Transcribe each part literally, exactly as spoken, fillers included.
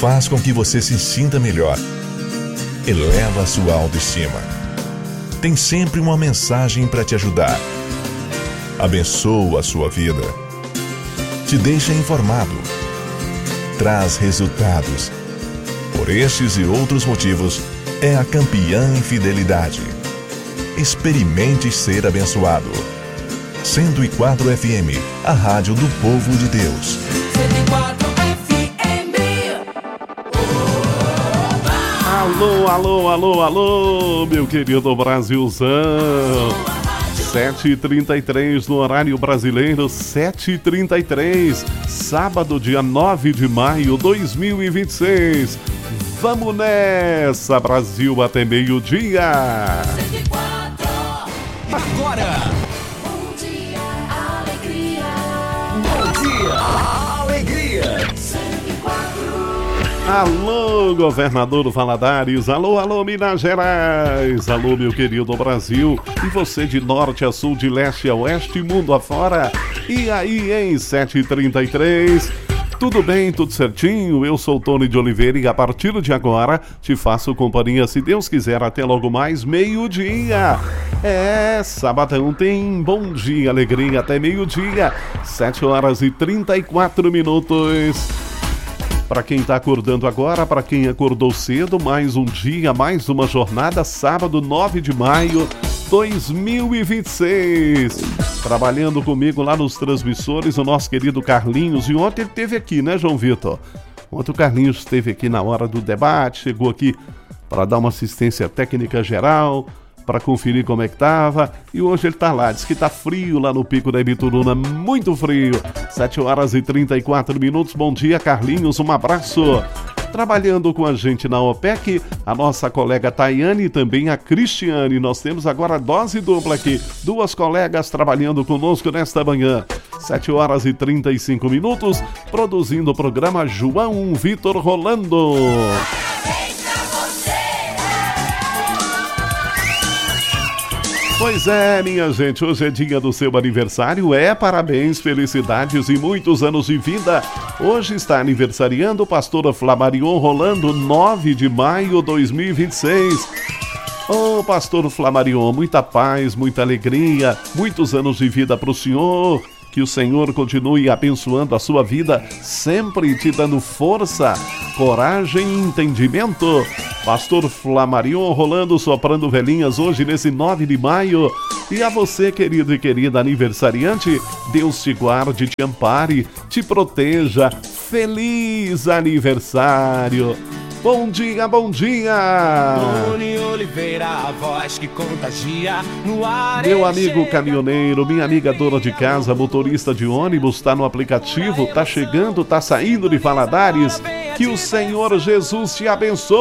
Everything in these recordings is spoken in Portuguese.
faz com que você se sinta melhor, eleva a sua autoestima. Tem sempre uma mensagem para te ajudar. Abençoa a sua vida. Te deixa informado. Traz resultados. Por estes e outros motivos, é a campeã em fidelidade. Experimente ser abençoado. cento e quatro F M, a rádio do povo de Deus. cento e quatro F M. Alô, alô, alô, alô, meu querido Brasilzão. sete e trinta e três no horário brasileiro, sete e trinta e três, sábado, dia nove de maio de dois mil e vinte e seis. Vamos nessa, Brasil, até meio-dia. Agora. Bom dia, alegria. Bom dia, alegria. cento e quatro. Alô, governador Valadares, alô, alô, Minas Gerais, alô, meu querido Brasil, e você de norte a sul, de leste a oeste, mundo afora. E aí, em sete e trinta e três, tudo bem, tudo certinho? Eu sou o Tony de Oliveira e a partir de agora te faço companhia, se Deus quiser, até logo mais meio-dia. É, sabadão tem bom dia, alegria, até meio-dia, sete horas e trinta e quatro minutos. Para quem está acordando agora, para quem acordou cedo, mais um dia, mais uma jornada, sábado nove de maio de dois mil e vinte e seis. Trabalhando comigo lá nos transmissores, o nosso querido Carlinhos. E ontem ele esteve aqui, né, João Vitor? Ontem o Carlinhos esteve aqui na hora do debate, chegou aqui para dar uma assistência técnica geral, para conferir como é que tava, e hoje ele tá lá, diz que tá frio lá no Pico da Ibituruna, muito frio, sete horas e trinta e quatro minutos, bom dia Carlinhos, um abraço. Trabalhando com a gente na OPEC, a nossa colega Tayane e também a Cristiane, nós temos agora dose dupla aqui, duas colegas trabalhando conosco nesta manhã, sete horas e trinta e cinco minutos, produzindo o programa João Vitor Rolando. Pois é, minha gente, hoje é dia do seu aniversário, é parabéns, felicidades e muitos anos de vida. Hoje está aniversariando o pastor Flamarion Rolando, nove de maio de dois mil e vinte e seis. Ô, oh, pastor Flamarion, muita paz, muita alegria, muitos anos de vida para o senhor. Que o Senhor continue abençoando a sua vida, sempre te dando força, coragem e entendimento. Pastor Flamarion Rolando, soprando velhinhas hoje nesse nove de maio. E a você, querido e querida aniversariante, Deus te guarde, te ampare, te proteja. Feliz aniversário! Bom dia, bom dia! Tony Oliveira, a voz que contagia no ar. Meu amigo caminhoneiro, minha amiga dona de casa, motorista de ônibus, tá no aplicativo, tá chegando, tá saindo de Valadares. Que o Senhor Jesus te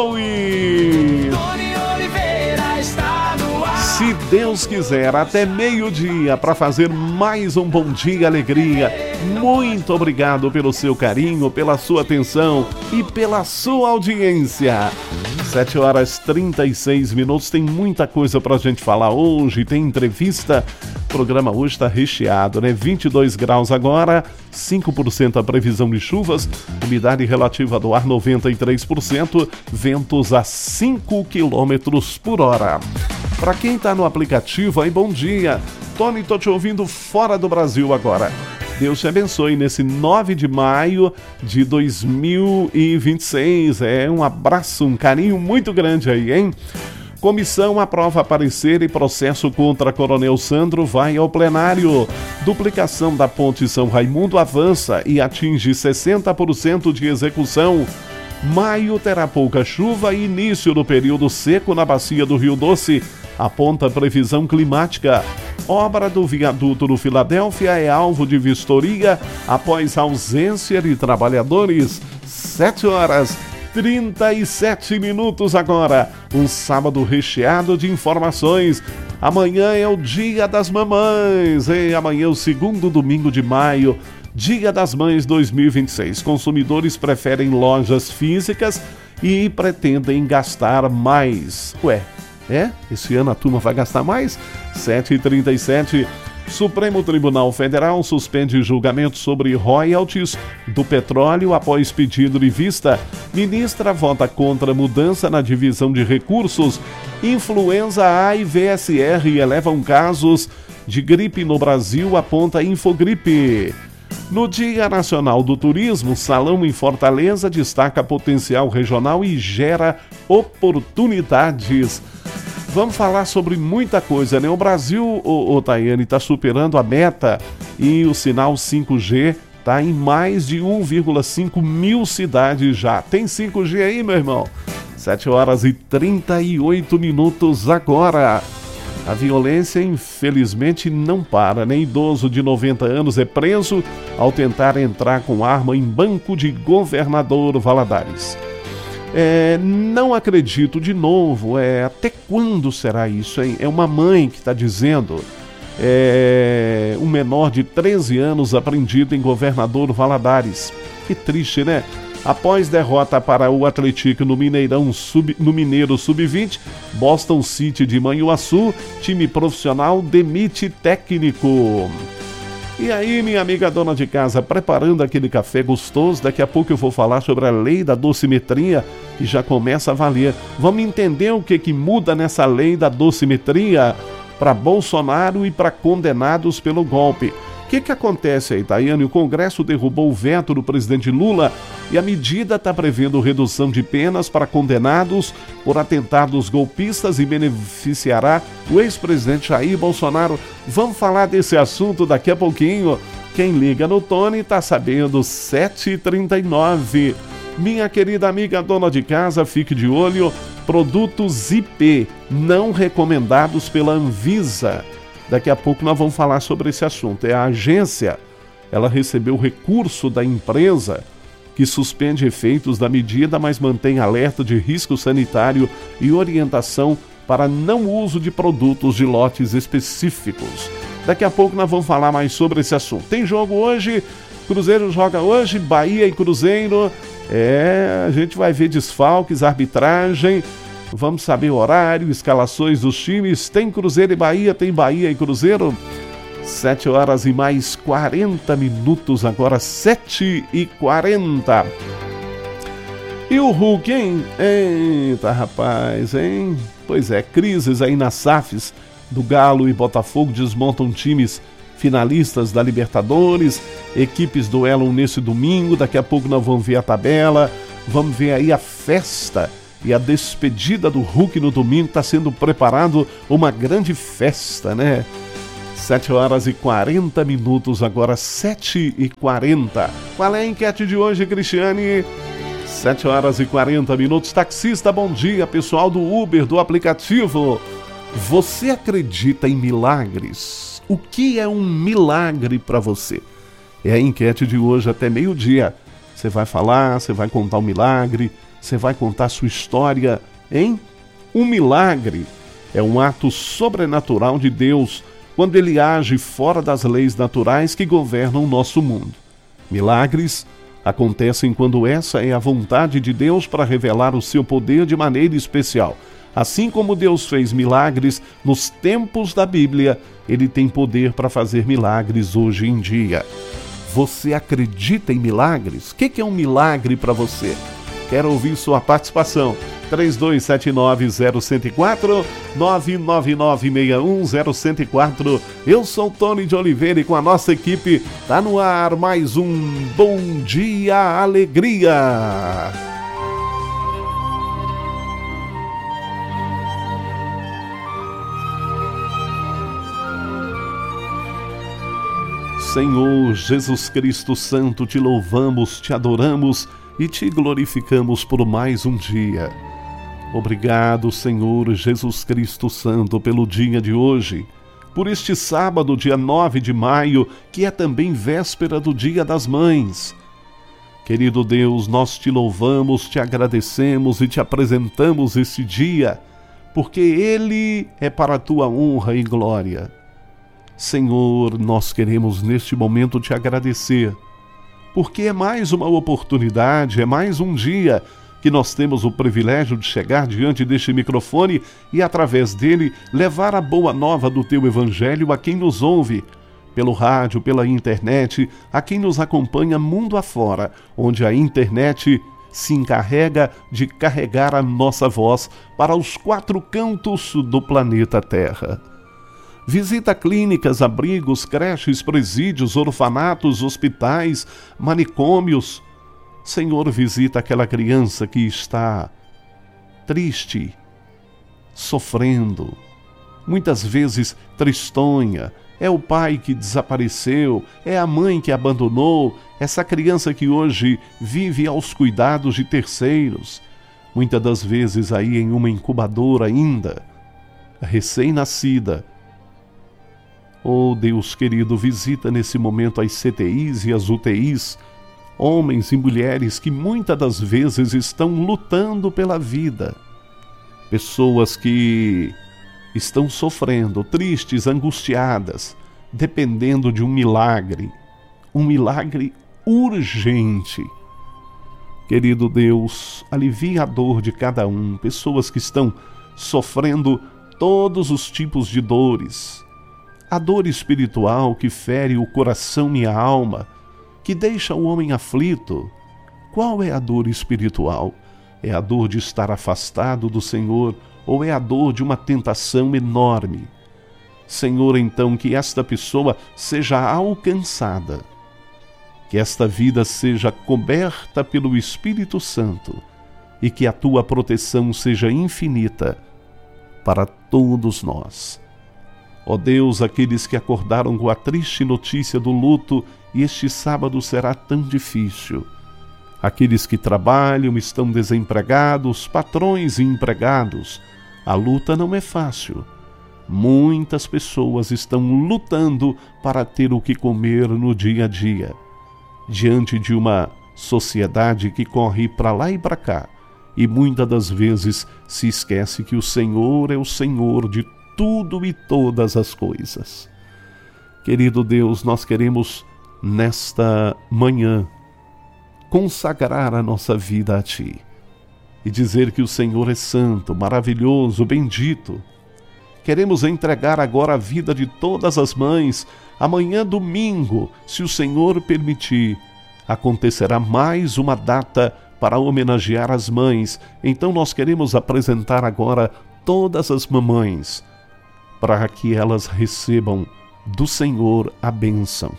abençoe! Tony Oliveira está no ar. Se Deus quiser, até meio-dia para fazer mais um bom dia, alegria. Muito obrigado pelo seu carinho, pela sua atenção e pela sua audiência. sete horas e trinta e seis minutos, tem muita coisa pra gente falar hoje, tem entrevista. O programa hoje está recheado, né? vinte e dois graus agora, cinco por cento a previsão de chuvas, umidade relativa do ar noventa e três por cento, ventos a cinco quilômetros por hora. Para quem tá no aplicativo, aí bom dia. Tony, tô te ouvindo fora do Brasil agora. Deus te abençoe nesse nove de maio de dois mil e vinte e seis. É um abraço, um carinho muito grande aí, hein? Comissão aprova parecer e processo contra Coronel Sandro vai ao plenário. Duplicação da ponte São Raimundo avança e atinge sessenta por cento de execução. Maio terá pouca chuva e início do período seco na bacia do Rio Doce. Aponta a previsão climática. Obra do viaduto no Filadélfia é alvo de vistoria após ausência de trabalhadores. sete horas e trinta e sete minutos agora. Um sábado recheado de informações. Amanhã é o Dia das Mamães. E amanhã é o segundo domingo de maio. Dia das Mães dois mil e vinte e seis. Consumidores preferem lojas físicas e pretendem gastar mais. Ué, é? Esse ano a turma vai gastar mais? sete e trinta e sete. Supremo Tribunal Federal suspende julgamento sobre royalties do petróleo após pedido de vista. Ministra vota contra mudança na divisão de recursos. Influenza A e V S R elevam casos de gripe no Brasil, aponta Infogripe. No Dia Nacional do Turismo, Salão em Fortaleza destaca potencial regional e gera oportunidades. Vamos falar sobre muita coisa, né? O Brasil, ô, ô Tayane, está superando a meta e o sinal cinco G está em mais de um vírgula cinco mil cidades já. Tem cinco G aí, meu irmão? sete horas e trinta e oito minutos agora. A violência, infelizmente, não para, né? Idoso de noventa anos é preso ao tentar entrar com arma em banco de Governador Valadares. É, não acredito de novo, é, até quando será isso, hein? É uma mãe que está dizendo, é, um menor de treze anos apreendido em Governador Valadares. Que triste, né? Após derrota para o Atlético no Mineirão sub, no Mineiro sub vinte, Boston City de Manhuaçu, time profissional demite técnico. E aí, minha amiga dona de casa, preparando aquele café gostoso, daqui a pouco eu vou falar sobre a lei da dosimetria, que já começa a valer. Vamos entender o que, que muda nessa lei da dosimetria para Bolsonaro e para condenados pelo golpe. O que, que acontece aí, Tayane? O Congresso derrubou o veto do presidente Lula e a medida está prevendo redução de penas para condenados por atentados golpistas e beneficiará o ex-presidente Jair Bolsonaro. Vamos falar desse assunto daqui a pouquinho. Quem liga no Tony está sabendo, sete e trinta e nove. Minha querida amiga dona de casa, fique de olho. Produtos I P não recomendados pela Anvisa. Daqui a pouco nós vamos falar sobre esse assunto. É a agência, ela recebeu recurso da empresa que suspende efeitos da medida, mas mantém alerta de risco sanitário e orientação para não uso de produtos de lotes específicos. Daqui a pouco nós vamos falar mais sobre esse assunto. Tem jogo hoje, Cruzeiro joga hoje, Bahia e Cruzeiro. É, a gente vai ver desfalques, arbitragem. Vamos saber o horário, escalações dos times. Tem Cruzeiro e Bahia, tem Bahia e Cruzeiro. sete horas e mais quarenta minutos, agora sete e quarenta. E o Hulk, hein? Eita, rapaz, hein? Pois é, crises aí nas S A Fs do Galo e Botafogo desmontam times finalistas da Libertadores. Equipes duelam nesse domingo. Daqui a pouco nós vamos ver a tabela. Vamos ver aí a festa e a despedida do Hulk no domingo. Está sendo preparado uma grande festa, né? sete horas e quarenta minutos, agora sete e quarenta. Qual é a enquete de hoje, Cristiane? sete horas e quarenta minutos. Taxista, bom dia, pessoal do Uber, do aplicativo. Você acredita em milagres? O que é um milagre para você? É a enquete de hoje até meio-dia. Você vai falar, você vai contar um milagre, você vai contar a sua história, hein? Um milagre é um ato sobrenatural de Deus quando ele age fora das leis naturais que governam o nosso mundo. Milagres acontecem quando essa é a vontade de Deus para revelar o seu poder de maneira especial. Assim como Deus fez milagres nos tempos da Bíblia, ele tem poder para fazer milagres hoje em dia. Você acredita em milagres? O que, que é um milagre para você? Quero ouvir sua participação. três dois sete nove zero um zero quatro, nove nove nove seis um zero um zero quatro. Eu sou o Tony de Oliveira e com a nossa equipe tá no ar mais um Bom Dia Alegria. Senhor Jesus Cristo Santo, te louvamos, te adoramos e te glorificamos por mais um dia. Obrigado, Senhor Jesus Cristo Santo, pelo dia de hoje, por este sábado, dia nove de maio, que é também véspera do Dia das Mães. Querido Deus, nós te louvamos, te agradecemos e te apresentamos esse dia, porque ele é para a tua honra e glória. Senhor, nós queremos neste momento te agradecer, porque é mais uma oportunidade, é mais um dia que nós temos o privilégio de chegar diante deste microfone e, através dele, levar a boa nova do teu evangelho a quem nos ouve. pelo rádio, pela internet, a quem nos acompanha mundo afora, onde a internet se encarrega de carregar a nossa voz para os quatro cantos do planeta Terra. Visita clínicas, abrigos, creches, presídios, orfanatos, hospitais, manicômios. Senhor, visita aquela criança que está triste, sofrendo, muitas vezes tristonha. É o pai que desapareceu, é a mãe que abandonou, essa criança que hoje vive aos cuidados de terceiros, muitas das vezes aí em uma incubadora ainda, recém-nascida. Oh Deus querido, visita nesse momento as C T Is e as U T Is, homens e mulheres que muitas das vezes estão lutando pela vida, pessoas que estão sofrendo, tristes, angustiadas, dependendo de um milagre, um milagre urgente. Querido Deus, alivia a dor de cada um, pessoas que estão sofrendo todos os tipos de dores, a dor espiritual que fere o coração e a alma, que deixa o homem aflito. Qual é a dor espiritual? É a dor de estar afastado do Senhor, ou é a dor de uma tentação enorme? Senhor, então, que esta pessoa seja alcançada, que esta vida seja coberta pelo Espírito Santo e que a tua proteção seja infinita para todos nós. Ó Deus, aqueles que acordaram com a triste notícia do luto, e este sábado será tão difícil. Aqueles que trabalham, estão desempregados, patrões e empregados, a luta não é fácil. Muitas pessoas estão lutando para ter o que comer no dia a dia, diante de uma sociedade que corre para lá e para cá, e muitas das vezes se esquece que o Senhor é o Senhor de tudo e todas as coisas. Querido Deus, nós queremos, nesta manhã, consagrar a nossa vida a Ti e dizer que o Senhor é santo, maravilhoso, bendito. Queremos entregar agora a vida de todas as mães. Amanhã, domingo, se o Senhor permitir, acontecerá mais uma data para homenagear as mães. Então nós queremos apresentar agora todas as mamães, para que elas recebam do Senhor a bênção.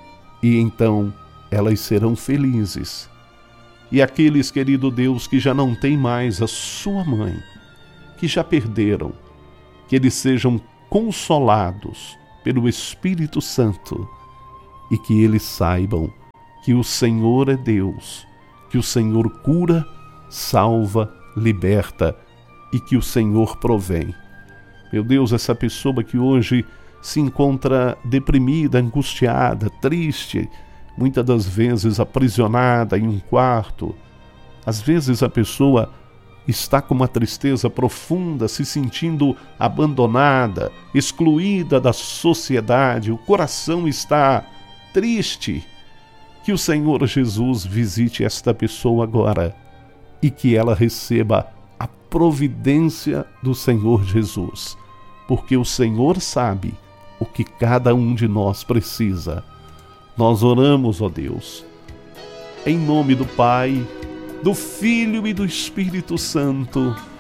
E então elas serão felizes. E aqueles, querido Deus, que já não têm mais a sua mãe, que já perderam, que eles sejam consolados pelo Espírito Santo e que eles saibam que o Senhor é Deus, que o Senhor cura, salva, liberta e que o Senhor provém. Meu Deus, essa pessoa que hoje se encontra deprimida, angustiada, triste, muitas das vezes aprisionada em um quarto. Às vezes a pessoa está com uma tristeza profunda, se sentindo abandonada, excluída da sociedade, o coração está triste. Que o Senhor Jesus visite esta pessoa agora e que ela receba a providência do Senhor Jesus, porque o Senhor sabe o que cada um de nós precisa. Nós oramos, ó Deus, em nome do Pai, do Filho e do Espírito Santo.